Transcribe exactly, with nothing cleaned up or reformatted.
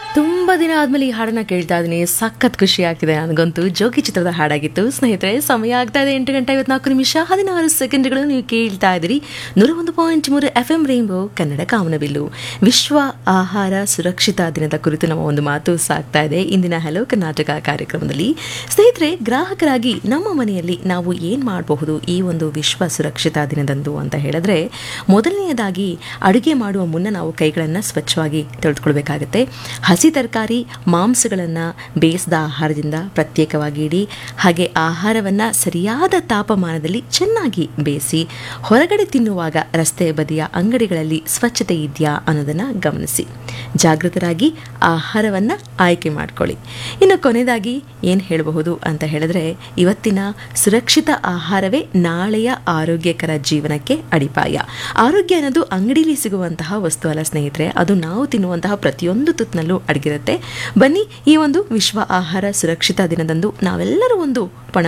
ತುಂಬ ದಿನ ಆದಮೇಲೆ ಈ ಹಾಡನ್ನು ಕೇಳ್ತಾ ಇದ್ದೀನಿ, ಸಖತ್ ಖುಷಿ ಆಗ್ತಿದೆ ನನಗಂತೂ. ಜೋಗಿ ಚಿತ್ರದ ಹಾಡಾಗಿತ್ತು ಸ್ನೇಹಿತರೆ. ಸಮಯ ಆಗ್ತಾ ಇದೆ ಎಂಟು ಗಂಟೆ ಐವತ್ನಾಲ್ಕು ನಿಮಿಷ ಹದಿನಾರು ಸೆಕೆಂಡ್ಗಳು. ನೀವು ಕೇಳ್ತಾ ಇದ್ದೀರಿ ನೂರ ಒಂದು ಪಾಯಿಂಟ್ ಮೂರು ಎಫ್ ಎಂ ರೈನ್ಬೋ ಕನ್ನಡ ಕಾಮನಬಿಲ್ಲು. ವಿಶ್ವ ಆಹಾರ ಸುರಕ್ಷಿತ ದಿನದ ಕುರಿತು ನಮ್ಮ ಒಂದು ಮಾತು ಸಾಗ್ತಾ ಇದೆ ಇಂದಿನ ಹಲೋ ಕರ್ನಾಟಕ ಕಾರ್ಯಕ್ರಮದಲ್ಲಿ. ಸ್ನೇಹಿತರೆ, ಗ್ರಾಹಕರಾಗಿ ನಮ್ಮ ಮನೆಯಲ್ಲಿ ನಾವು ಏನು ಮಾಡಬಹುದು ಈ ಒಂದು ವಿಶ್ವ ಸುರಕ್ಷಿತ ದಿನದಂದು ಅಂತ ಹೇಳಿದ್ರೆ, ಮೊದಲನೆಯದಾಗಿ ಅಡುಗೆ ಮಾಡುವ ಮುನ್ನ ನಾವು ಕೈಗಳನ್ನು ಸ್ವಚ್ಛವಾಗಿ ತೊಳೆದುಕೊಳ್ಬೇಕಾಗತ್ತೆ. ಹಸಿ ತರಕಾರಿ ಮಾಂಸಗಳನ್ನು ಬೇಯಿಸಿದ ಆಹಾರದಿಂದ ಪ್ರತ್ಯೇಕವಾಗಿ ಇಡಿ. ಹಾಗೆ ಆಹಾರವನ್ನು ಸರಿಯಾದ ತಾಪಮಾನದಲ್ಲಿ ಚೆನ್ನಾಗಿ ಬೇಯಿಸಿ. ಹೊರಗಡೆ ತಿನ್ನುವಾಗ ರಸ್ತೆ ಬದಿಯ ಅಂಗಡಿಗಳಲ್ಲಿ ಸ್ವಚ್ಛತೆ ಇದೆಯಾ ಅನ್ನೋದನ್ನು ಗಮನಿಸಿ. ಜಾಗೃತರಾಗಿ ಆಹಾರವನ್ನು ಆಯ್ಕೆ ಮಾಡಿಕೊಳ್ಳಿ. ಇನ್ನು ಕೊನೆಯದಾಗಿ ಏನು ಹೇಳಬಹುದು ಅಂತ ಹೇಳಿದ್ರೆ, ಇವತ್ತಿನ ಸುರಕ್ಷಿತ ಆಹಾರವೇ ನಾಳೆಯ ಆರೋಗ್ಯಕರ ಜೀವನಕ್ಕೆ ಅಡಿಪಾಯ. ಆರೋಗ್ಯ ಅನ್ನೋದು ಅಂಗಡಿಯಲ್ಲಿ ಸಿಗುವಂತಹ ವಸ್ತು ಅಲ್ಲ ಸ್ನೇಹಿತರೆ, ಅದು ನಾವು ತಿನ್ನುವಂತಹ ಪ್ರತಿಯೊಂದು ತುತ್ತಿನಲ್ಲೂ ಅಡಗಿರುತ್ತೆ. ಬನ್ನಿ, ಈ ಒಂದು ವಿಶ್ವ ಆಹಾರ ಸುರಕ್ಷಿತ ದಿನದಂದು ನಾವೆಲ್ಲರೂ ಒಂದು ಪಣ